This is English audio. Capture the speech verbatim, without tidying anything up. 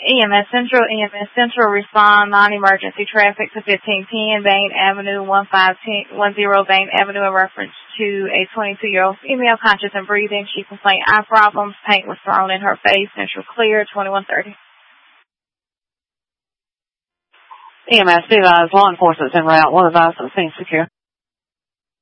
E M S Central, E M S Central, respond non-emergency traffic to fifteen ten Bain Avenue, one five one zero Bain Avenue, in reference to a twenty-two-year-old female conscious and breathing. She complained eye problems, paint was thrown in her face, Central clear, twenty-one thirty. E M S, be advised, law enforcement's en route. We'll advise the scene secure.